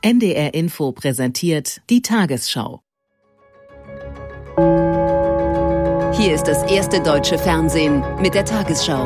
NDR Info präsentiert die Tagesschau. Hier ist das erste deutsche Fernsehen mit der Tagesschau.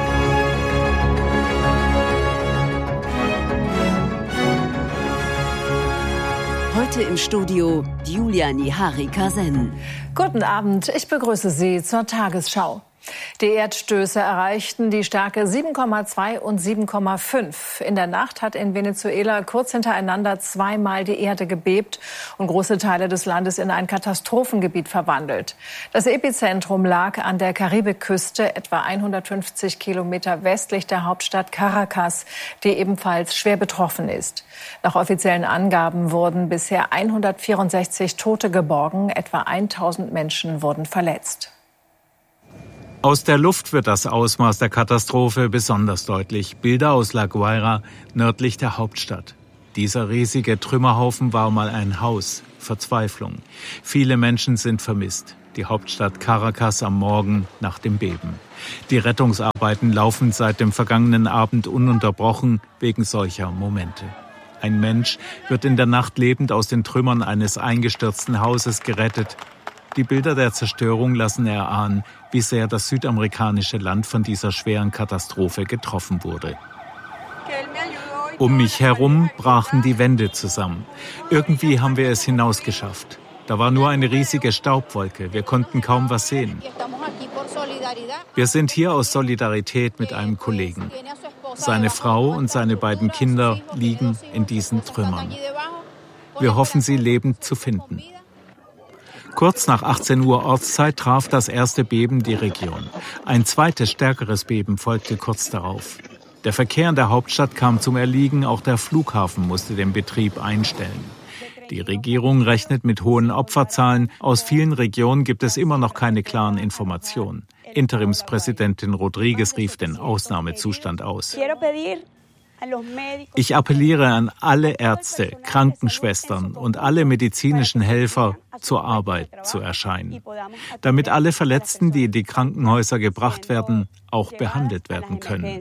Heute im Studio Julia Nihari-Kasen. Guten Abend, ich begrüße Sie zur Tagesschau. Die Erdstöße erreichten die Stärke 7,2 und 7,5. In der Nacht hat in Venezuela kurz hintereinander zweimal die Erde gebebt und große Teile des Landes in ein Katastrophengebiet verwandelt. Das Epizentrum lag an der Karibikküste, etwa 150 Kilometer westlich der Hauptstadt Caracas, die ebenfalls schwer betroffen ist. Nach offiziellen Angaben wurden bisher 164 Tote geborgen, etwa 1000 Menschen wurden verletzt. Aus der Luft wird das Ausmaß der Katastrophe besonders deutlich. Bilder aus La Guaira, nördlich der Hauptstadt. Dieser riesige Trümmerhaufen war mal ein Haus. Verzweiflung. Viele Menschen sind vermisst. Die Hauptstadt Caracas am Morgen nach dem Beben. Die Rettungsarbeiten laufen seit dem vergangenen Abend ununterbrochen wegen solcher Momente. Ein Mensch wird in der Nacht lebend aus den Trümmern eines eingestürzten Hauses gerettet. Die Bilder der Zerstörung lassen erahnen, wie sehr das südamerikanische Land von dieser schweren Katastrophe getroffen wurde. Um mich herum brachen die Wände zusammen. Irgendwie haben wir es hinausgeschafft. Da war nur eine riesige Staubwolke. Wir konnten kaum was sehen. Wir sind hier aus Solidarität mit einem Kollegen. Seine Frau und seine beiden Kinder liegen in diesen Trümmern. Wir hoffen, sie lebend zu finden. Kurz nach 18 Uhr Ortszeit traf das erste Beben die Region. Ein zweites, stärkeres Beben folgte kurz darauf. Der Verkehr in der Hauptstadt kam zum Erliegen, auch der Flughafen musste den Betrieb einstellen. Die Regierung rechnet mit hohen Opferzahlen. Aus vielen Regionen gibt es immer noch keine klaren Informationen. Interimspräsidentin Rodriguez rief den Ausnahmezustand aus. Ich appelliere an alle Ärzte, Krankenschwestern und alle medizinischen Helfer, zur Arbeit zu erscheinen, damit alle Verletzten, die in die Krankenhäuser gebracht werden, auch behandelt werden können.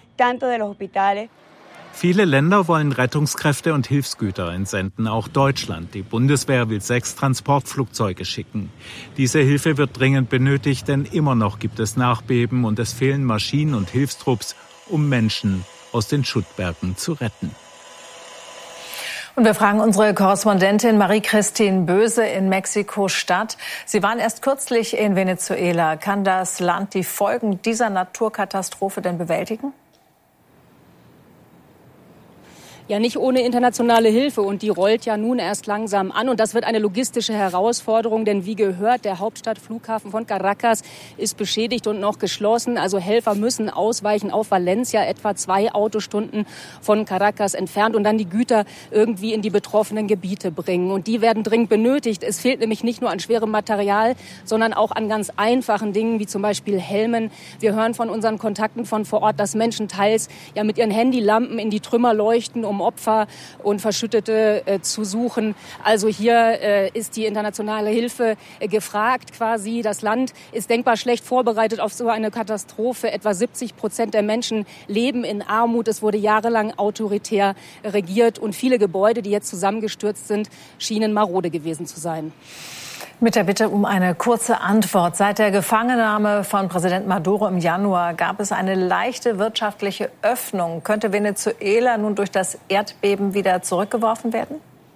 Viele Länder wollen Rettungskräfte und Hilfsgüter entsenden, auch Deutschland. Die Bundeswehr will 6 Transportflugzeuge schicken. Diese Hilfe wird dringend benötigt, denn immer noch gibt es Nachbeben und es fehlen Maschinen und Hilfstrupps, um Menschen aus den Schuttbergen zu retten. Und wir fragen unsere Korrespondentin Marie-Christine Böse in Mexiko-Stadt. Sie waren erst kürzlich in Venezuela. Kann das Land die Folgen dieser Naturkatastrophe denn bewältigen? Ja, nicht ohne internationale Hilfe, und die rollt ja nun erst langsam an, und das wird eine logistische Herausforderung, denn wie gehört, der Hauptstadtflughafen von Caracas ist beschädigt und noch geschlossen, also Helfer müssen ausweichen auf Valencia, etwa 2 Autostunden von Caracas entfernt, und dann die Güter irgendwie in die betroffenen Gebiete bringen, und die werden dringend benötigt. Es fehlt nämlich nicht nur an schwerem Material, sondern auch an ganz einfachen Dingen, wie zum Beispiel Helmen. Wir hören von unseren Kontakten von vor Ort, dass Menschen teils ja mit ihren Handylampen in die Trümmer leuchten, um Opfer und Verschüttete zu suchen. Also hier ist die internationale Hilfe gefragt quasi. Das Land ist denkbar schlecht vorbereitet auf so eine Katastrophe. Etwa 70% der Menschen leben in Armut. Es wurde jahrelang autoritär regiert, und viele Gebäude, die jetzt zusammengestürzt sind, schienen marode gewesen zu sein. Mit der Bitte um eine kurze Antwort. Seit der Gefangennahme von Präsident Maduro im Januar gab es eine leichte wirtschaftliche Öffnung. Könnte Venezuela nun durch das Erdbeben wieder zurückgeworfen werden?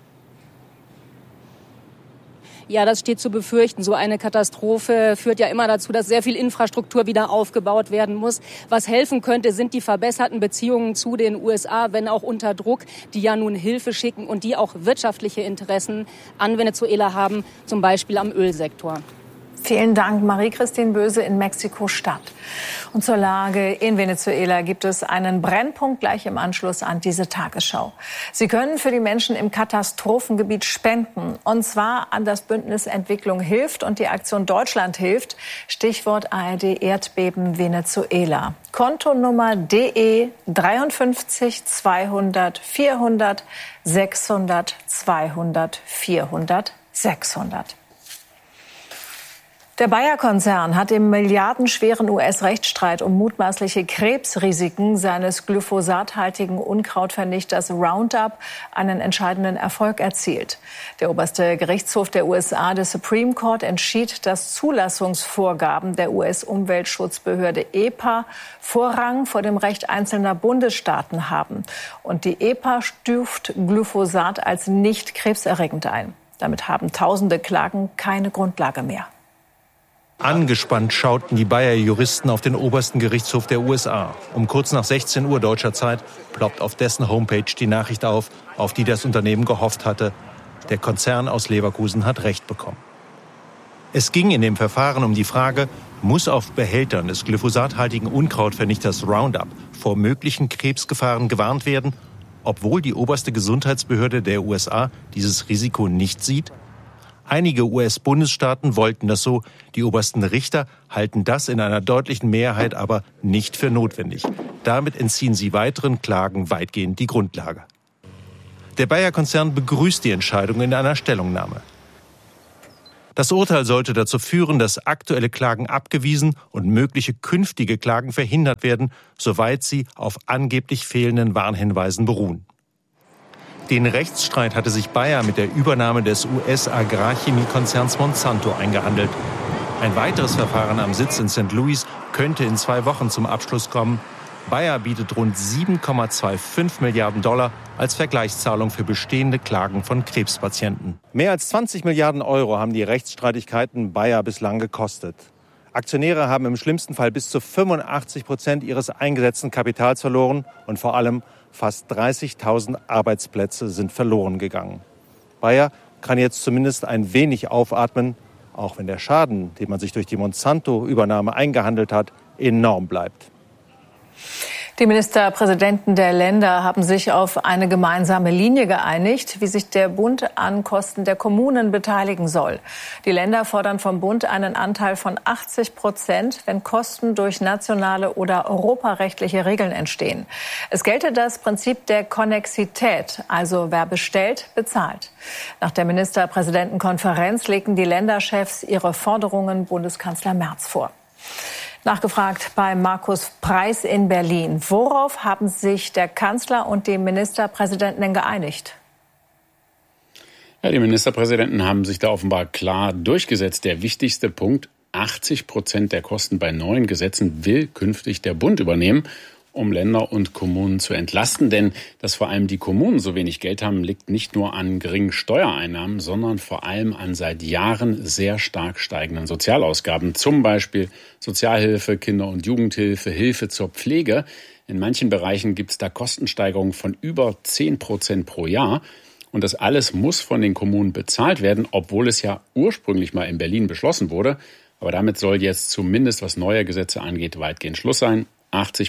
Ja, das steht zu befürchten. So eine Katastrophe führt ja immer dazu, dass sehr viel Infrastruktur wieder aufgebaut werden muss. Was helfen könnte, sind die verbesserten Beziehungen zu den USA, wenn auch unter Druck, die ja nun Hilfe schicken und die auch wirtschaftliche Interessen an Venezuela haben, zum Beispiel am Ölsektor. Vielen Dank, Marie-Christine Böse in Mexiko-Stadt. Und zur Lage in Venezuela gibt es einen Brennpunkt gleich im Anschluss an diese Tagesschau. Sie können für die Menschen im Katastrophengebiet spenden, und zwar an das Bündnis Entwicklung hilft und die Aktion Deutschland hilft. Stichwort ARD Erdbeben Venezuela. Kontonummer DE 53 200 400 600 200 400 600. Der Bayer-Konzern hat im milliardenschweren US-Rechtsstreit um mutmaßliche Krebsrisiken seines glyphosathaltigen Unkrautvernichters Roundup einen entscheidenden Erfolg erzielt. Der oberste Gerichtshof der USA, der Supreme Court, entschied, dass Zulassungsvorgaben der US-Umweltschutzbehörde EPA Vorrang vor dem Recht einzelner Bundesstaaten haben. Und die EPA stuft Glyphosat als nicht krebserregend ein. Damit haben tausende Klagen keine Grundlage mehr. Angespannt schauten die Bayer-Juristen auf den obersten Gerichtshof der USA. Um kurz nach 16 Uhr deutscher Zeit ploppt auf dessen Homepage die Nachricht auf die das Unternehmen gehofft hatte. Der Konzern aus Leverkusen hat Recht bekommen. Es ging in dem Verfahren um die Frage, muss auf Behältern des glyphosathaltigen Unkrautvernichters Roundup vor möglichen Krebsgefahren gewarnt werden, obwohl die oberste Gesundheitsbehörde der USA dieses Risiko nicht sieht? Einige US-Bundesstaaten wollten das so, die obersten Richter halten das in einer deutlichen Mehrheit aber nicht für notwendig. Damit entziehen sie weiteren Klagen weitgehend die Grundlage. Der Bayer-Konzern begrüßt die Entscheidung in einer Stellungnahme. Das Urteil sollte dazu führen, dass aktuelle Klagen abgewiesen und mögliche künftige Klagen verhindert werden, soweit sie auf angeblich fehlenden Warnhinweisen beruhen. Den Rechtsstreit hatte sich Bayer mit der Übernahme des US-Agrarchemiekonzerns Monsanto eingehandelt. Ein weiteres Verfahren am Sitz in St. Louis könnte in 2 Wochen zum Abschluss kommen. Bayer bietet rund 7,25 Milliarden $ als Vergleichszahlung für bestehende Klagen von Krebspatienten. Mehr als 20 Milliarden € haben die Rechtsstreitigkeiten Bayer bislang gekostet. Aktionäre haben im schlimmsten Fall bis zu 85% ihres eingesetzten Kapitals verloren und vor allem fast 30.000 Arbeitsplätze sind verloren gegangen. Bayer kann jetzt zumindest ein wenig aufatmen, auch wenn der Schaden, den man sich durch die Monsanto-Übernahme eingehandelt hat, enorm bleibt. Die Ministerpräsidenten der Länder haben sich auf eine gemeinsame Linie geeinigt, wie sich der Bund an Kosten der Kommunen beteiligen soll. Die Länder fordern vom Bund einen Anteil von 80%, wenn Kosten durch nationale oder europarechtliche Regeln entstehen. Es gelte das Prinzip der Konnexität, also wer bestellt, bezahlt. Nach der Ministerpräsidentenkonferenz legten die Länderchefs ihre Forderungen Bundeskanzler Merz vor. Nachgefragt bei Markus Preis in Berlin. Worauf haben sich der Kanzler und die Ministerpräsidenten denn geeinigt? Ja, die Ministerpräsidenten haben sich da offenbar klar durchgesetzt. Der wichtigste Punkt, 80% der Kosten bei neuen Gesetzen will künftig der Bund übernehmen, um Länder und Kommunen zu entlasten. Denn dass vor allem die Kommunen so wenig Geld haben, liegt nicht nur an geringen Steuereinnahmen, sondern vor allem an seit Jahren sehr stark steigenden Sozialausgaben. Zum Beispiel Sozialhilfe, Kinder- und Jugendhilfe, Hilfe zur Pflege. In manchen Bereichen gibt es da Kostensteigerungen von über 10% pro Jahr. Und das alles muss von den Kommunen bezahlt werden, obwohl es ja ursprünglich mal in Berlin beschlossen wurde. Aber damit soll jetzt zumindest, was neue Gesetze angeht, weitgehend Schluss sein. 80%,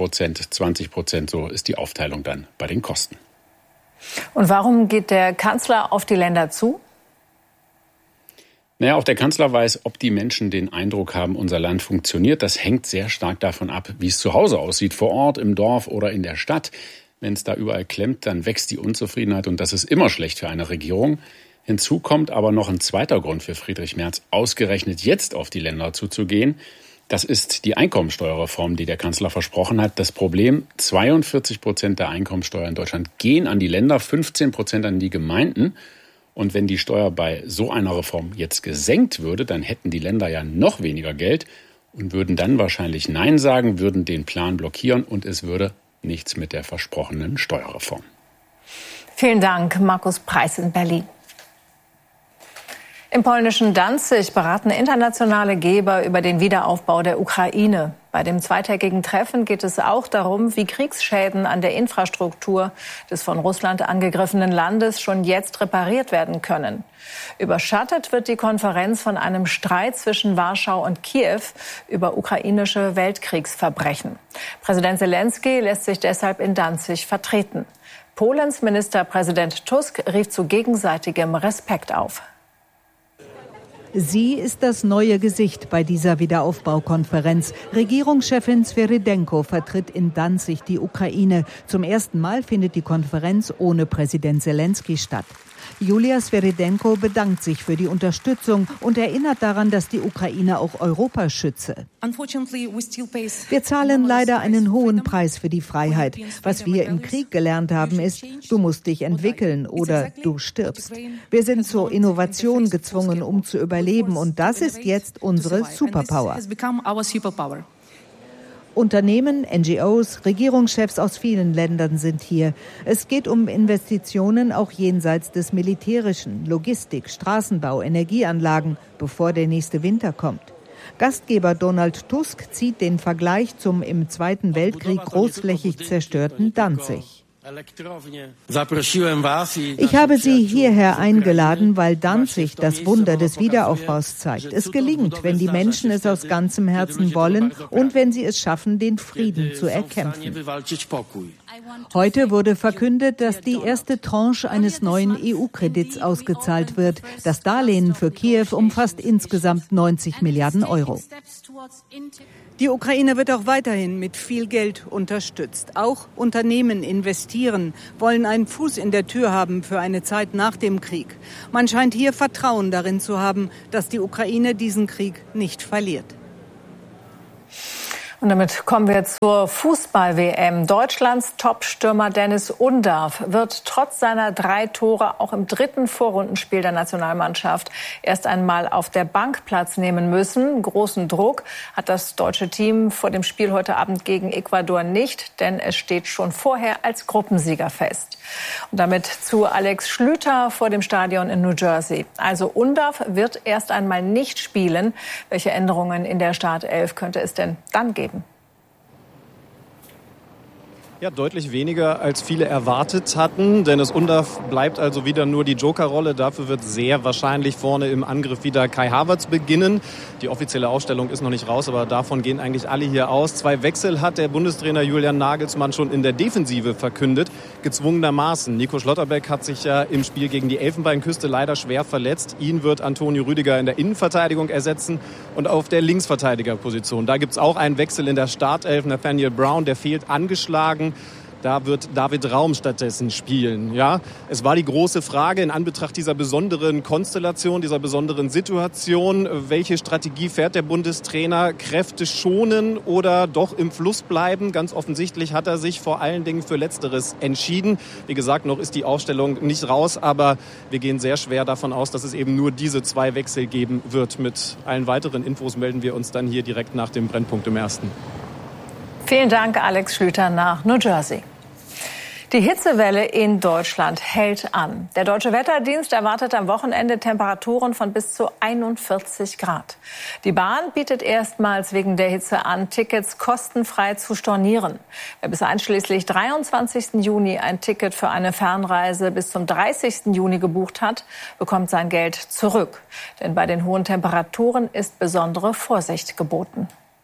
20%, so ist die Aufteilung dann bei den Kosten. Und warum geht der Kanzler auf die Länder zu? Naja, auch der Kanzler weiß, ob die Menschen den Eindruck haben, unser Land funktioniert. Das hängt sehr stark davon ab, wie es zu Hause aussieht, vor Ort, im Dorf oder in der Stadt. Wenn es da überall klemmt, dann wächst die Unzufriedenheit und das ist immer schlecht für eine Regierung. Hinzu kommt aber noch ein zweiter Grund für Friedrich Merz, ausgerechnet jetzt auf die Länder zuzugehen. Das ist die Einkommensteuerreform, die der Kanzler versprochen hat. Das Problem, 42% der Einkommensteuer in Deutschland gehen an die Länder, 15% an die Gemeinden. Und wenn die Steuer bei so einer Reform jetzt gesenkt würde, dann hätten die Länder ja noch weniger Geld und würden dann wahrscheinlich Nein sagen, würden den Plan blockieren und es würde nichts mit der versprochenen Steuerreform. Vielen Dank, Markus Preis in Berlin. Im polnischen Danzig beraten internationale Geber über den Wiederaufbau der Ukraine. Bei dem zweitägigen Treffen geht es auch darum, wie Kriegsschäden an der Infrastruktur des von Russland angegriffenen Landes schon jetzt repariert werden können. Überschattet wird die Konferenz von einem Streit zwischen Warschau und Kiew über ukrainische Weltkriegsverbrechen. Präsident Selenskyj lässt sich deshalb in Danzig vertreten. Polens Ministerpräsident Tusk rief zu gegenseitigem Respekt auf. Sie ist das neue Gesicht bei dieser Wiederaufbaukonferenz. Regierungschefin Svyrydenko vertritt in Danzig die Ukraine. Zum ersten Mal findet die Konferenz ohne Präsident Selenskyj statt. Julia Sviridenko bedankt sich für die Unterstützung und erinnert daran, dass die Ukraine auch Europa schütze. Wir zahlen leider einen hohen Preis für die Freiheit. Was wir im Krieg gelernt haben, ist, du musst dich entwickeln oder du stirbst. Wir sind zur Innovation gezwungen, um zu überleben, und das ist jetzt unsere Superpower. Unternehmen, NGOs, Regierungschefs aus vielen Ländern sind hier. Es geht um Investitionen auch jenseits des Militärischen, Logistik, Straßenbau, Energieanlagen, bevor der nächste Winter kommt. Gastgeber Donald Tusk zieht den Vergleich zum im Zweiten Weltkrieg großflächig zerstörten Danzig. Ich habe Sie hierher eingeladen, weil Danzig das Wunder des Wiederaufbaus zeigt. Es gelingt, wenn die Menschen es aus ganzem Herzen wollen und wenn sie es schaffen, den Frieden zu erkämpfen. Heute wurde verkündet, dass die erste Tranche eines neuen EU-Kredits ausgezahlt wird. Das Darlehen für Kiew umfasst insgesamt 90 Milliarden Euro. Die Ukraine wird auch weiterhin mit viel Geld unterstützt. Auch Unternehmen investieren, wollen einen Fuß in der Tür haben für eine Zeit nach dem Krieg. Man scheint hier Vertrauen darin zu haben, dass die Ukraine diesen Krieg nicht verliert. Und damit kommen wir zur Fußball-WM. Deutschlands Top-Stürmer Dennis Undav wird trotz seiner 3 Tore auch im 3. Vorrundenspiel der Nationalmannschaft erst einmal auf der Bank Platz nehmen müssen. Großen Druck hat das deutsche Team vor dem Spiel heute Abend gegen Ecuador nicht, denn es steht schon vorher als Gruppensieger fest. Und damit zu Alex Schlüter vor dem Stadion in New Jersey. Also Undav wird erst einmal nicht spielen. Welche Änderungen in der Startelf könnte es denn dann geben? Ja, deutlich weniger, als viele erwartet hatten. Dennis Undav bleibt also wieder nur die Jokerrolle. Dafür wird sehr wahrscheinlich vorne im Angriff wieder Kai Havertz beginnen. Die offizielle Aufstellung ist noch nicht raus, aber davon gehen eigentlich alle hier aus. 2 Wechsel hat der Bundestrainer Julian Nagelsmann schon in der Defensive verkündet, gezwungenermaßen. Nico Schlotterbeck hat sich ja im Spiel gegen die Elfenbeinküste leider schwer verletzt. Ihn wird Antonio Rüdiger in der Innenverteidigung ersetzen und auf der Linksverteidigerposition. Da gibt's auch einen Wechsel in der Startelf. Nathaniel Brown, der fehlt angeschlagen. Da wird David Raum stattdessen spielen. Ja, es war die große Frage in Anbetracht dieser besonderen Konstellation, dieser besonderen Situation. Welche Strategie fährt der Bundestrainer? Kräfte schonen oder doch im Fluss bleiben? Ganz offensichtlich hat er sich vor allen Dingen für Letzteres entschieden. Wie gesagt, noch ist die Aufstellung nicht raus, aber wir gehen sehr schwer davon aus, dass es eben nur diese 2 Wechsel geben wird. Mit allen weiteren Infos melden wir uns dann hier direkt nach dem Brennpunkt im Ersten. Vielen Dank, Alex Schlüter nach New Jersey. Die Hitzewelle in Deutschland hält an. Der Deutsche Wetterdienst erwartet am Wochenende Temperaturen von bis zu 41 Grad. Die Bahn bietet erstmals wegen der Hitze an, Tickets kostenfrei zu stornieren. Wer bis einschließlich 23. Juni ein Ticket für eine Fernreise bis zum 30. Juni gebucht hat, bekommt sein Geld zurück. Denn bei den hohen Temperaturen ist besondere Vorsicht geboten.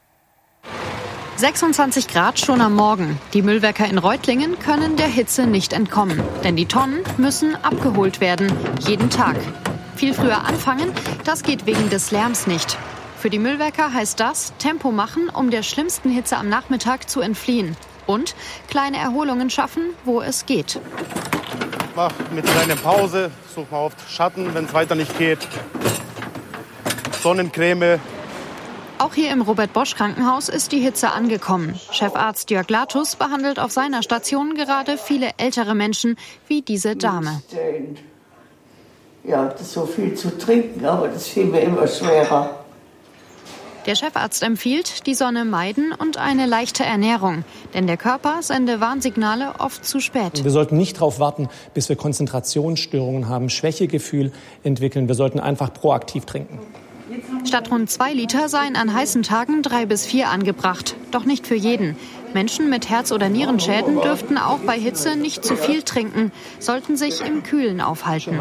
26 Grad schon am Morgen. Die Müllwerker in Reutlingen können der Hitze nicht entkommen. Denn die Tonnen müssen abgeholt werden. Jeden Tag. Viel früher anfangen, das geht wegen des Lärms nicht. Für die Müllwerker heißt das, Tempo machen, um der schlimmsten Hitze am Nachmittag zu entfliehen. Und kleine Erholungen schaffen, wo es geht. Mach mit kleiner Pause, such mal oft Schatten, wenn es weiter nicht geht. Sonnencreme. Auch hier im Robert-Bosch-Krankenhaus ist die Hitze angekommen. Chefarzt Jörg Latus behandelt auf seiner Station gerade viele ältere Menschen wie diese Dame. Ja, das ist so viel zu trinken, aber das fiel mir immer schwerer. Der Chefarzt empfiehlt, die Sonne meiden und eine leichte Ernährung. Denn der Körper sende Warnsignale oft zu spät. Wir sollten nicht darauf warten, bis wir Konzentrationsstörungen haben, Schwächegefühl entwickeln. Wir sollten einfach proaktiv trinken. Statt rund 2 Liter seien an heißen Tagen 3 bis 4 angebracht. Doch nicht für jeden. Menschen mit Herz- oder Nierenschäden dürften auch bei Hitze nicht zu viel trinken, sollten sich im Kühlen aufhalten.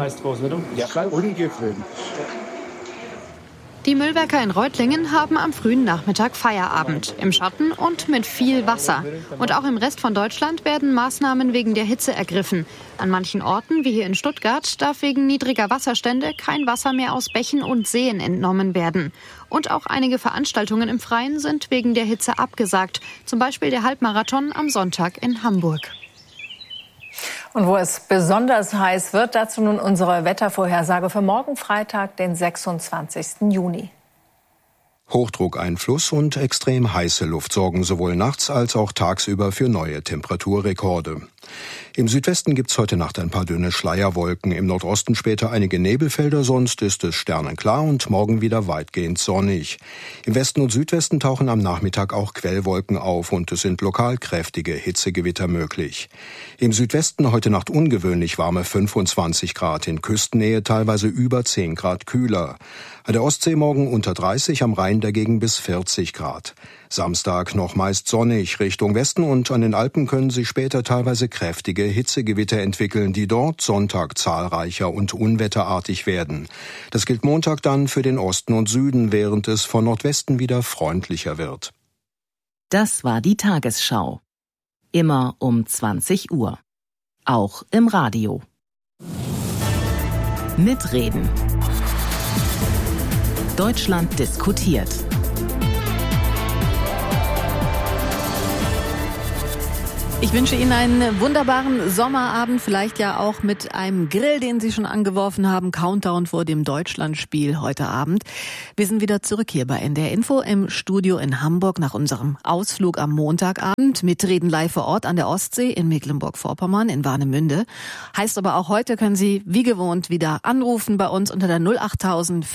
Die Müllwerker in Reutlingen haben am frühen Nachmittag Feierabend, im Schatten und mit viel Wasser. Und auch im Rest von Deutschland werden Maßnahmen wegen der Hitze ergriffen. An manchen Orten, wie hier in Stuttgart, darf wegen niedriger Wasserstände kein Wasser mehr aus Bächen und Seen entnommen werden. Und auch einige Veranstaltungen im Freien sind wegen der Hitze abgesagt. Zum Beispiel der Halbmarathon am Sonntag in Hamburg. Und wo es besonders heiß wird, dazu nun unsere Wettervorhersage für morgen Freitag, den 26. Juni. Hochdruckeinfluss und extrem heiße Luft sorgen sowohl nachts als auch tagsüber für neue Temperaturrekorde. Im Südwesten gibt's heute Nacht ein paar dünne Schleierwolken, im Nordosten später einige Nebelfelder, sonst ist es sternenklar und morgen wieder weitgehend sonnig. Im Westen und Südwesten tauchen am Nachmittag auch Quellwolken auf und es sind lokal kräftige Hitzegewitter möglich. Im Südwesten heute Nacht ungewöhnlich warme 25 Grad, in Küstennähe teilweise über 10 Grad kühler. An der Ostsee morgen unter 30, am Rhein dagegen bis 40 Grad. Samstag noch meist sonnig Richtung Westen und an den Alpen können sich später teilweise kräftige Hitzegewitter entwickeln, die dort Sonntag zahlreicher und unwetterartig werden. Das gilt Montag dann für den Osten und Süden, während es von Nordwesten wieder freundlicher wird. Das war die Tagesschau. Immer um 20 Uhr. Auch im Radio. Mitreden. Deutschland diskutiert. Ich wünsche Ihnen einen wunderbaren Sommerabend, vielleicht ja auch mit einem Grill, den Sie schon angeworfen haben. Countdown vor dem Deutschlandspiel heute Abend. Wir sind wieder zurück hier bei NDR Info im Studio in Hamburg nach unserem Ausflug am Montagabend. Mitreden live vor Ort an der Ostsee in Mecklenburg-Vorpommern in Warnemünde. Heißt aber auch heute können Sie wie gewohnt wieder anrufen bei uns unter der 08000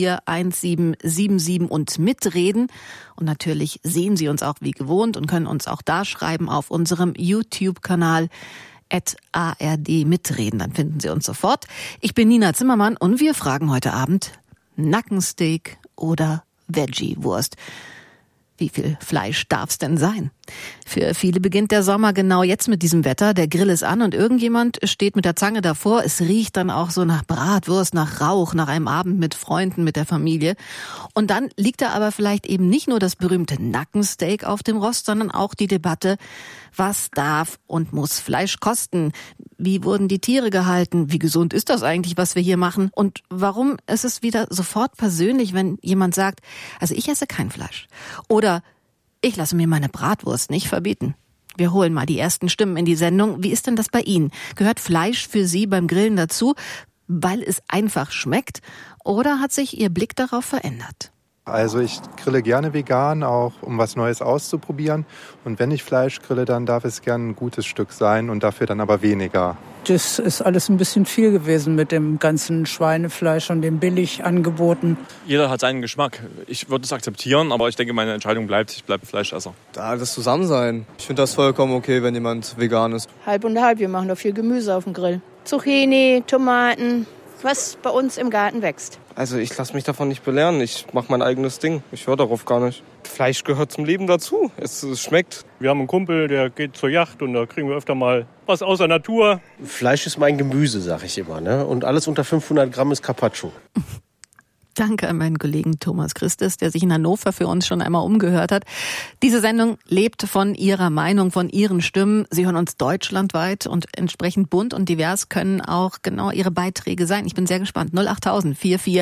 441777 und mitreden. Und natürlich sehen Sie uns auch wie gewohnt und können uns auch da schreiben auf unserem YouTube-Kanal @ARD mitreden. Dann finden Sie uns sofort. Ich bin Nina Zimmermann und wir fragen heute Abend: Nackensteak oder Veggie-Wurst? Wie viel Fleisch darf's denn sein? Für viele beginnt der Sommer genau jetzt mit diesem Wetter. Der Grill ist an und irgendjemand steht mit der Zange davor. Es riecht dann auch so nach Bratwurst, nach Rauch, nach einem Abend mit Freunden, mit der Familie. Und dann liegt da aber vielleicht eben nicht nur das berühmte Nackensteak auf dem Rost, sondern auch die Debatte: Was darf und muss Fleisch kosten? Wie wurden die Tiere gehalten? Wie gesund ist das eigentlich, was wir hier machen? Und warum ist es wieder sofort persönlich, wenn jemand sagt, also ich esse kein Fleisch? Oder ich lasse mir meine Bratwurst nicht verbieten. Wir holen mal die ersten Stimmen in die Sendung. Wie ist denn das bei Ihnen? Gehört Fleisch für Sie beim Grillen dazu, weil es einfach schmeckt? Oder hat sich Ihr Blick darauf verändert? Also ich grille gerne vegan, auch um was Neues auszuprobieren. Und wenn ich Fleisch grille, dann darf es gerne ein gutes Stück sein und dafür dann aber weniger. Das ist alles ein bisschen viel gewesen mit dem ganzen Schweinefleisch und den Billigangeboten. Jeder hat seinen Geschmack. Ich würde es akzeptieren, aber ich denke, meine Entscheidung bleibt, ich bleibe Fleischesser. Da das Zusammensein. Ich finde das vollkommen okay, wenn jemand vegan ist. Halb und halb, wir machen doch viel Gemüse auf dem Grill. Zucchini, Tomaten, was bei uns im Garten wächst. Also ich lasse mich davon nicht belehren. Ich mache mein eigenes Ding. Ich höre darauf gar nicht. Fleisch gehört zum Leben dazu. Es schmeckt. Wir haben einen Kumpel, der geht zur Jagd und da kriegen wir öfter mal was aus der Natur. Fleisch ist mein Gemüse, sag ich immer, ne? Und alles unter 500 Gramm ist Carpaccio. Danke an meinen Kollegen Thomas Christes, der sich in Hannover für uns schon einmal umgehört hat. Diese Sendung lebt von Ihrer Meinung, von Ihren Stimmen. Sie hören uns deutschlandweit und entsprechend bunt und divers können auch genau Ihre Beiträge sein. Ich bin sehr gespannt. 08000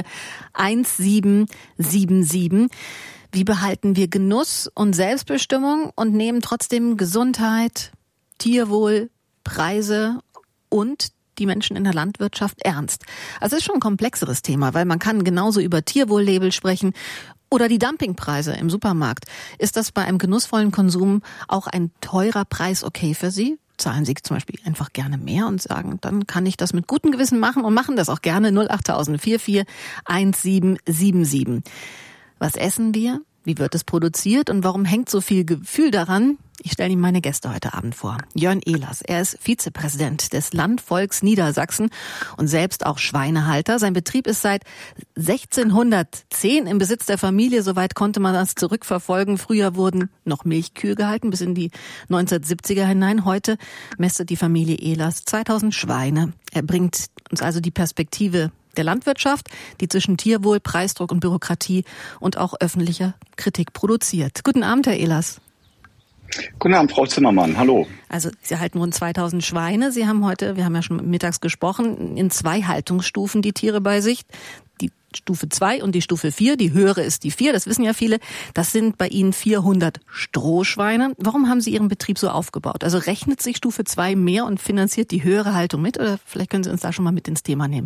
441777. Wie behalten wir Genuss und Selbstbestimmung und nehmen trotzdem Gesundheit, Tierwohl, Preise und die Menschen in der Landwirtschaft ernst? Also es ist schon ein komplexeres Thema, weil man kann genauso über Tierwohllabel sprechen oder die Dumpingpreise im Supermarkt. Ist das bei einem genussvollen Konsum auch ein teurer Preis okay für Sie? Zahlen Sie zum Beispiel einfach gerne mehr und sagen, dann kann ich das mit gutem Gewissen machen und machen das auch gerne. 08000 441777. Was essen wir? Wie wird es produziert und warum hängt so viel Gefühl daran? Ich stelle Ihnen meine Gäste heute Abend vor. Jörn Ehlers, er ist Vizepräsident des Landvolks Niedersachsen und selbst auch Schweinehalter. Sein Betrieb ist seit 1610 im Besitz der Familie. Soweit konnte man das zurückverfolgen. Früher wurden noch Milchkühe gehalten bis in die 1970er hinein. Heute mästet die Familie Ehlers 2000 Schweine. Er bringt uns also die Perspektive der Landwirtschaft, die zwischen Tierwohl, Preisdruck und Bürokratie und auch öffentlicher Kritik produziert. Guten Abend, Herr Ehlers. Guten Abend, Frau Zimmermann. Hallo. Also Sie halten rund 2000 Schweine. Sie haben heute, wir haben ja schon mittags gesprochen, in 2 Haltungsstufen die Tiere bei sich. Die Stufe 2 und die Stufe 4. Die höhere ist die 4, das wissen ja viele. Das sind bei Ihnen 400 Strohschweine. Warum haben Sie Ihren Betrieb so aufgebaut? Also rechnet sich Stufe 2 mehr und finanziert die höhere Haltung mit? Oder vielleicht können Sie uns da schon mal mit ins Thema nehmen.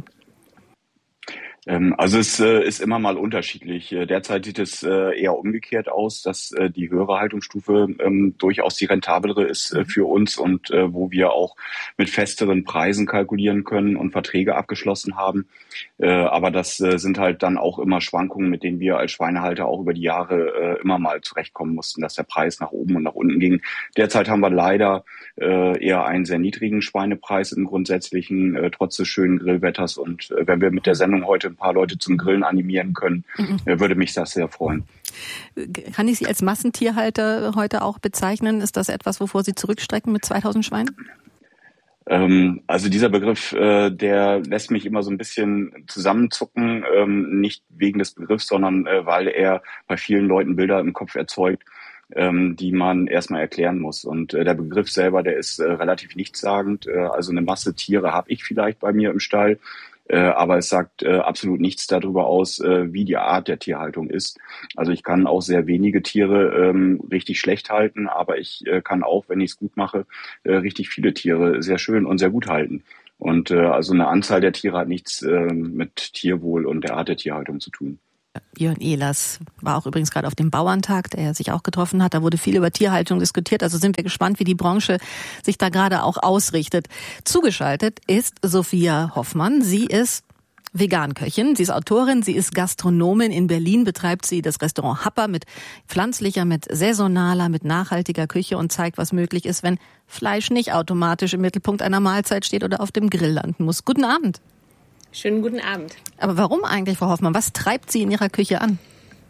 Also es ist immer mal unterschiedlich. Derzeit sieht es eher umgekehrt aus, dass die höhere Haltungsstufe durchaus die rentablere ist für uns und wo wir auch mit festeren Preisen kalkulieren können und Verträge abgeschlossen haben. Aber das sind halt dann auch immer Schwankungen, mit denen wir als Schweinehalter auch über die Jahre immer mal zurechtkommen mussten, dass der Preis nach oben und nach unten ging. Derzeit haben wir leider eher einen sehr niedrigen Schweinepreis im Grundsätzlichen, trotz des schönen Grillwetters. Und wenn wir mit der Sendung heute ein paar Leute zum Grillen animieren können, würde mich das sehr freuen. Kann ich Sie als Massentierhalter heute auch bezeichnen? Ist das etwas, wovor Sie zurückstrecken mit 2000 Schweinen? Also dieser Begriff, der lässt mich immer so ein bisschen zusammenzucken, nicht wegen des Begriffs, sondern weil er bei vielen Leuten Bilder im Kopf erzeugt, die man erstmal erklären muss. Und der Begriff selber, der ist relativ nichtssagend. Also eine Masse Tiere habe ich vielleicht bei mir im Stall, aber es sagt absolut nichts darüber aus, wie die Art der Tierhaltung ist. Also ich kann auch sehr wenige Tiere richtig schlecht halten, aber ich kann auch, wenn ich es gut mache, richtig viele Tiere sehr schön und sehr gut halten. Und also eine Anzahl der Tiere hat nichts mit Tierwohl und der Art der Tierhaltung zu tun. Jörn Ehlers war auch übrigens gerade auf dem Bauerntag, der sich auch getroffen hat. Da wurde viel über Tierhaltung diskutiert. Also sind wir gespannt, wie die Branche sich da gerade auch ausrichtet. Zugeschaltet ist Sophia Hoffmann. Sie ist Veganköchin, sie ist Autorin, sie ist Gastronomin. In Berlin betreibt sie das Restaurant Happer mit pflanzlicher, mit saisonaler, mit nachhaltiger Küche und zeigt, was möglich ist, wenn Fleisch nicht automatisch im Mittelpunkt einer Mahlzeit steht oder auf dem Grill landen muss. Guten Abend. Schönen guten Abend. Aber warum eigentlich, Frau Hoffmann? Was treibt Sie in Ihrer Küche an?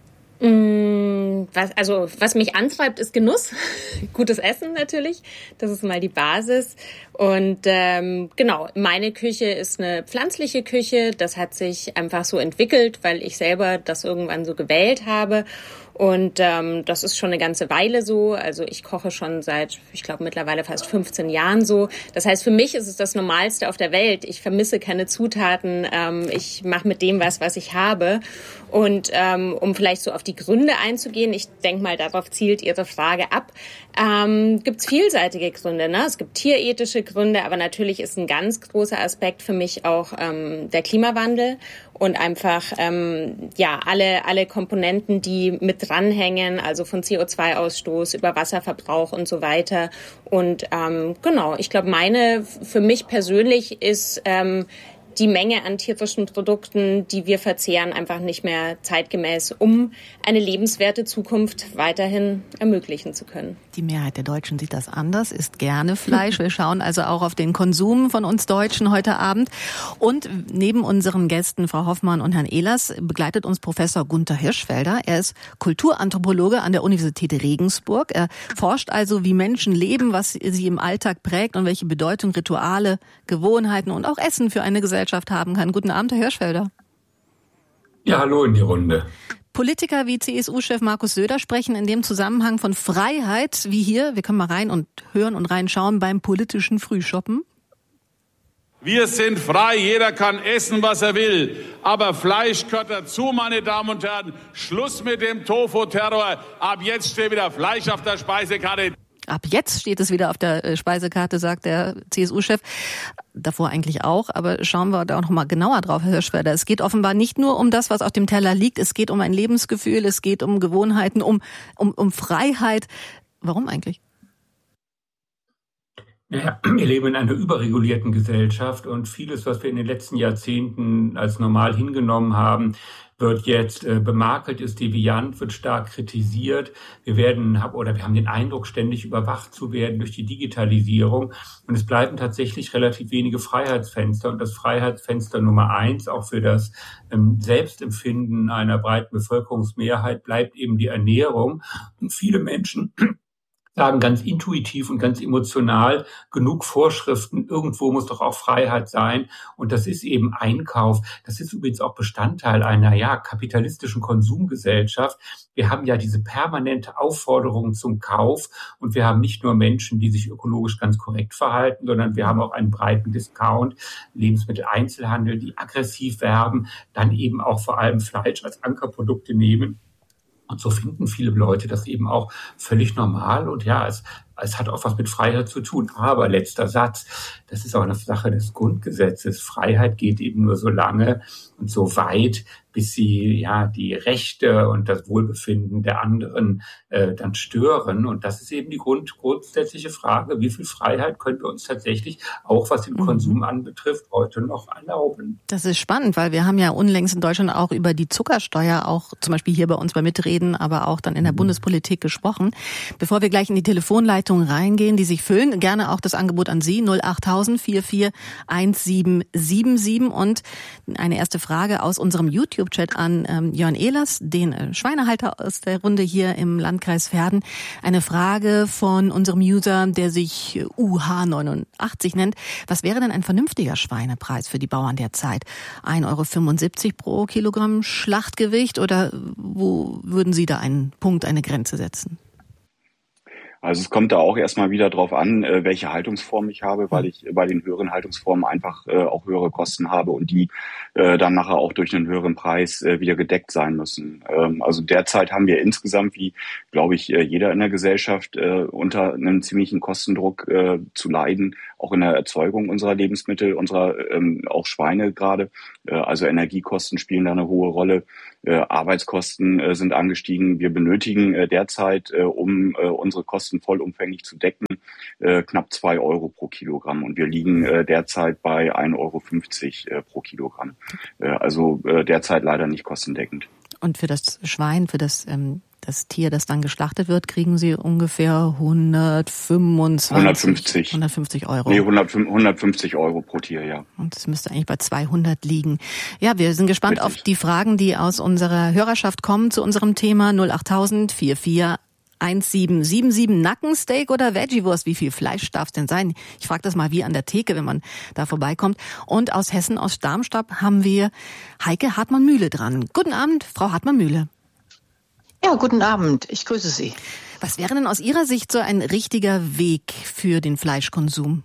Was mich antreibt, ist Genuss. Gutes Essen natürlich. Das ist mal die Basis. Und meine Küche ist eine pflanzliche Küche. Das hat sich einfach so entwickelt, weil ich selber das irgendwann so gewählt habe. Und das ist schon eine ganze Weile so. Also ich koche schon seit, ich glaube, mittlerweile fast 15 Jahren so. Das heißt, für mich ist es das Normalste auf der Welt. Ich vermisse keine Zutaten. Ich mache mit dem was ich habe. Und um vielleicht so auf die Gründe einzugehen, ich denke mal, darauf zielt Ihre Frage ab, gibt es vielseitige Gründe. Ne? Es gibt tierethische Gründe, aber natürlich ist ein ganz großer Aspekt für mich auch der Klimawandel und einfach alle Komponenten, die mit dranhängen, also von CO2-Ausstoß über Wasserverbrauch und so weiter. Und ich glaube, für mich persönlich ist die Menge an tierischen Produkten, die wir verzehren, einfach nicht mehr zeitgemäß, um eine lebenswerte Zukunft weiterhin ermöglichen zu können. Die Mehrheit der Deutschen sieht das anders, isst gerne Fleisch. Wir schauen also auch auf den Konsum von uns Deutschen heute Abend. Und neben unseren Gästen, Frau Hoffmann und Herrn Ehlers, begleitet uns Professor Gunther Hirschfelder. Er ist Kulturanthropologe an der Universität Regensburg. Er forscht also, wie Menschen leben, was sie im Alltag prägt und welche Bedeutung Rituale, Gewohnheiten und auch Essen für eine Gesellschaft haben kann. Guten Abend, Herr Hirschfelder. Ja, hallo in die Runde. Politiker wie CSU-Chef Markus Söder sprechen in dem Zusammenhang von Freiheit, wie hier, wir können mal rein und hören und reinschauen, beim politischen Frühshoppen. Wir sind frei, jeder kann essen, was er will. Aber Fleisch gehört dazu, meine Damen und Herren. Schluss mit dem Tofu-Terror. Ab jetzt steht wieder Fleisch auf der Speisekarte. Ab jetzt steht es wieder auf der Speisekarte, sagt der CSU-Chef. Davor eigentlich auch, aber schauen wir da auch noch mal genauer drauf, Herr Hirschfelder. Es geht offenbar nicht nur um das, was auf dem Teller liegt. Es geht um ein Lebensgefühl, es geht um Gewohnheiten, um Freiheit. Warum eigentlich? Ja, wir leben in einer überregulierten Gesellschaft und vieles, was wir in den letzten Jahrzehnten als normal hingenommen haben, wird jetzt bemakelt, ist deviant, wird stark kritisiert. Wir haben den Eindruck, ständig überwacht zu werden durch die Digitalisierung. Und es bleiben tatsächlich relativ wenige Freiheitsfenster. Und das Freiheitsfenster Nummer 1, auch für das Selbstempfinden einer breiten Bevölkerungsmehrheit, bleibt eben die Ernährung. Und viele Menschen sagen ganz intuitiv und ganz emotional, genug Vorschriften, irgendwo muss doch auch Freiheit sein. Und das ist eben Einkauf. Das ist übrigens auch Bestandteil einer kapitalistischen Konsumgesellschaft. Wir haben ja diese permanente Aufforderung zum Kauf und wir haben nicht nur Menschen, die sich ökologisch ganz korrekt verhalten, sondern wir haben auch einen breiten Discount, Lebensmitteleinzelhandel, die aggressiv werben, dann eben auch vor allem Fleisch als Ankerprodukte nehmen. Und so finden viele Leute das eben auch völlig normal. Und ja, es hat auch was mit Freiheit zu tun. Aber letzter Satz, das ist auch eine Sache des Grundgesetzes. Freiheit geht eben nur so lange und so weit, bis sie die Rechte und das Wohlbefinden der anderen dann stören. Und das ist eben die grundsätzliche Frage, wie viel Freiheit können wir uns tatsächlich, auch was den Konsum anbetrifft, heute noch erlauben. Das ist spannend, weil wir haben ja unlängst in Deutschland auch über die Zuckersteuer, auch zum Beispiel hier bei uns bei Mitreden, aber auch dann in der Bundespolitik gesprochen. Bevor wir gleich in die Telefonleitung reingehen, die sich füllen, gerne auch das Angebot an Sie, 08000 44 1777. Und eine erste Frage aus unserem YouTube-Chat an Jörn Ehlers, den Schweinehalter aus der Runde hier im Landkreis Verden. Eine Frage von unserem User, der sich UH89 nennt. Was wäre denn ein vernünftiger Schweinepreis für die Bauern derzeit? 1,75 € pro Kilogramm Schlachtgewicht oder wo würden Sie da einen Punkt, eine Grenze setzen? Also es kommt da auch erstmal wieder drauf an, welche Haltungsform ich habe, weil ich bei den höheren Haltungsformen einfach auch höhere Kosten habe und die dann nachher auch durch einen höheren Preis wieder gedeckt sein müssen. Also derzeit haben wir insgesamt, wie glaube ich jeder in der Gesellschaft, unter einem ziemlichen Kostendruck zu leiden, auch in der Erzeugung unserer Lebensmittel, unserer auch Schweine gerade. Also Energiekosten spielen da eine hohe Rolle. Arbeitskosten sind angestiegen. Wir benötigen derzeit, um unsere Kosten vollumfänglich zu decken, knapp 2 € pro Kilogramm. Und wir liegen derzeit bei 1,50 € pro Kilogramm. Also derzeit leider nicht kostendeckend. Und für das Schwein, für das Tier, das dann geschlachtet wird, kriegen Sie ungefähr 150 €. Nee, 150 € pro Tier, ja. Und das müsste eigentlich bei 200 liegen. Ja, wir sind gespannt auf die Fragen, die aus unserer Hörerschaft kommen zu unserem Thema 08000 44 1777. Nackensteak oder Veggiewurst? Wie viel Fleisch darf es denn sein? Ich frage das mal wie an der Theke, wenn man da vorbeikommt. Und aus Hessen, aus Darmstadt, haben wir Heike Hartmann-Mühle dran. Guten Abend, Frau Hartmann-Mühle. Ja, guten Abend. Ich grüße Sie. Was wäre denn aus Ihrer Sicht so ein richtiger Weg für den Fleischkonsum?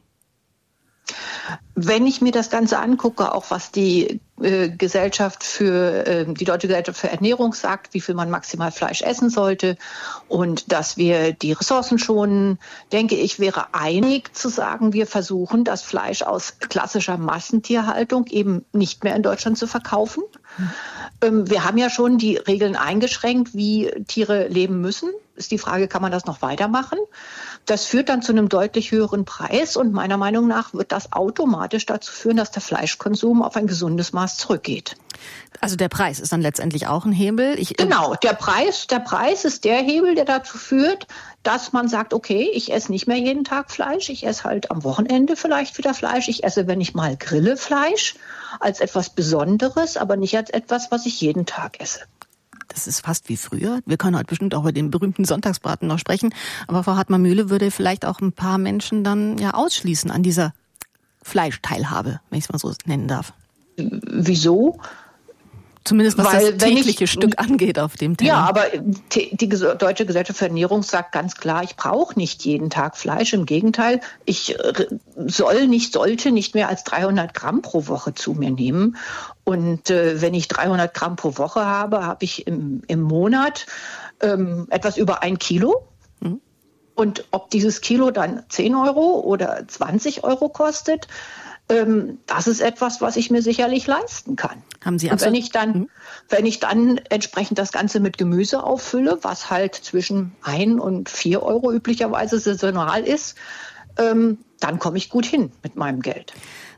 Wenn ich mir das Ganze angucke, auch was die Gesellschaft die Deutsche Gesellschaft für Ernährung sagt, wie viel man maximal Fleisch essen sollte und dass wir die Ressourcen schonen, denke ich, wäre einig zu sagen, wir versuchen, das Fleisch aus klassischer Massentierhaltung eben nicht mehr in Deutschland zu verkaufen. Wir haben ja schon die Regeln eingeschränkt, wie Tiere leben müssen. Ist die Frage, kann man das noch weitermachen? Das führt dann zu einem deutlich höheren Preis und meiner Meinung nach wird das automatisch dazu führen, dass der Fleischkonsum auf ein gesundes Maß zurückgeht. Also der Preis ist dann letztendlich auch ein Hebel? Genau, der Preis ist der Hebel, der dazu führt, dass man sagt, okay, ich esse nicht mehr jeden Tag Fleisch, ich esse halt am Wochenende vielleicht wieder Fleisch, ich esse, wenn ich mal grille, Fleisch als etwas Besonderes, aber nicht als etwas, was ich jeden Tag esse. Das ist fast wie früher. Wir können heute bestimmt auch über den berühmten Sonntagsbraten noch sprechen. Aber Frau Hartmann-Mühle würde vielleicht auch ein paar Menschen dann ja ausschließen an dieser Fleischteilhabe, wenn ich es mal so nennen darf. Wieso? Zumindest was das tägliche Stück angeht auf dem Thema. Ja, aber die Deutsche Gesellschaft für Ernährung sagt ganz klar, ich brauche nicht jeden Tag Fleisch. Im Gegenteil, ich sollte nicht mehr als 300 Gramm pro Woche zu mir nehmen. Und wenn ich 300 Gramm pro Woche habe, habe ich im Monat etwas über 1 Kilo. Und ob dieses Kilo dann 10 € oder 20 € kostet, das ist etwas, was ich mir sicherlich leisten kann. Haben Sie und wenn ich dann entsprechend das Ganze mit Gemüse auffülle, was halt zwischen 1 und 4 € üblicherweise saisonal ist, dann komme ich gut hin mit meinem Geld.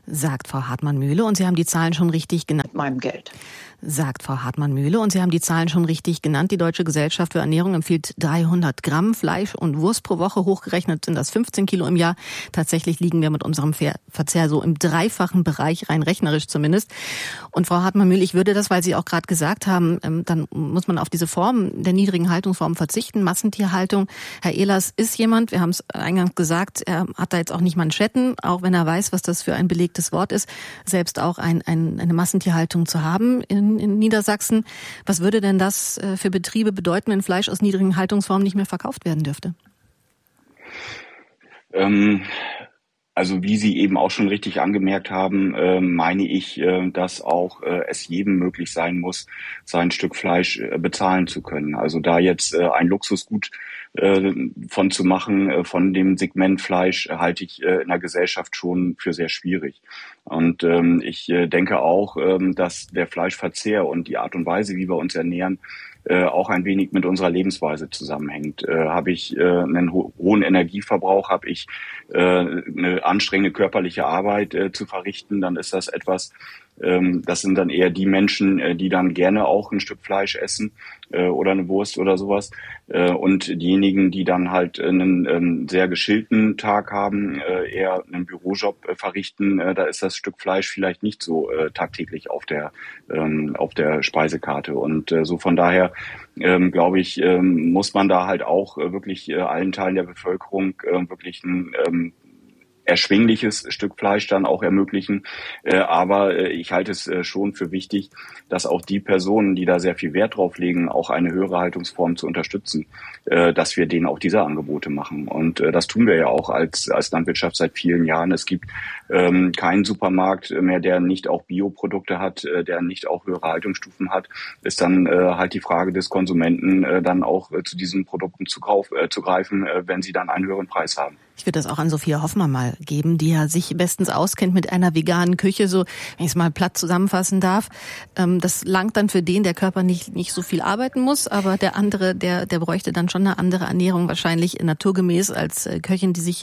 sagt Frau Hartmann-Mühle. Und Sie haben die Zahlen schon richtig genannt. Mit meinem Geld. Sagt Frau Hartmann-Mühle. Und Sie haben die Zahlen schon richtig genannt. Die Deutsche Gesellschaft für Ernährung empfiehlt 300 Gramm Fleisch und Wurst pro Woche. Hochgerechnet sind das 15 Kilo im Jahr. Tatsächlich liegen wir mit unserem Verzehr so im dreifachen Bereich, rein rechnerisch zumindest. Und Frau Hartmann-Mühle, ich würde das, weil Sie auch gerade gesagt haben, dann muss man auf diese Form der niedrigen Haltungsform verzichten. Massentierhaltung. Herr Ehlers ist jemand, wir haben es eingangs gesagt, er hat da jetzt auch nicht Manschetten, auch wenn er weiß, was das für ein belegtes Wort ist, selbst auch eine Massentierhaltung zu haben in Niedersachsen. Was würde denn das für Betriebe bedeuten, wenn Fleisch aus niedrigen Haltungsformen nicht mehr verkauft werden dürfte? Also wie Sie eben auch schon richtig angemerkt haben, meine ich, dass auch es jedem möglich sein muss, sein Stück Fleisch bezahlen zu können. Also da jetzt ein Luxusgut von zu machen, von dem Segment Fleisch, halte ich in der Gesellschaft schon für sehr schwierig. Und ich denke auch, dass der Fleischverzehr und die Art und Weise, wie wir uns ernähren, auch ein wenig mit unserer Lebensweise zusammenhängt. Habe ich einen hohen Energieverbrauch, habe ich eine anstrengende körperliche Arbeit zu verrichten, dann ist das etwas, das sind dann eher die Menschen, die dann gerne auch ein Stück Fleisch essen oder eine Wurst oder sowas. Und diejenigen, die dann halt einen sehr geschillten Tag haben, eher einen Bürojob verrichten, da ist das Stück Fleisch vielleicht nicht so tagtäglich auf der Speisekarte. Und so von daher, glaube ich, muss man da halt auch wirklich allen Teilen der Bevölkerung wirklich ein erschwingliches Stück Fleisch dann auch ermöglichen. Aber ich halte es schon für wichtig, dass auch die Personen, die da sehr viel Wert drauf legen, auch eine höhere Haltungsform zu unterstützen, dass wir denen auch diese Angebote machen. Und das tun wir ja auch als Landwirtschaft seit vielen Jahren. Es gibt keinen Supermarkt mehr, der nicht auch Bioprodukte hat, der nicht auch höhere Haltungsstufen hat. Ist dann halt die Frage des Konsumenten, dann auch zu diesen Produkten zu greifen, wenn sie dann einen höheren Preis haben. Ich würde das auch an Sophia Hoffmann mal geben, die ja sich bestens auskennt mit einer veganen Küche, so, wenn ich es mal platt zusammenfassen darf. Das langt dann für den, der Körper nicht so viel arbeiten muss, aber der andere, der bräuchte dann schon eine andere Ernährung, wahrscheinlich naturgemäß als Köchin, die sich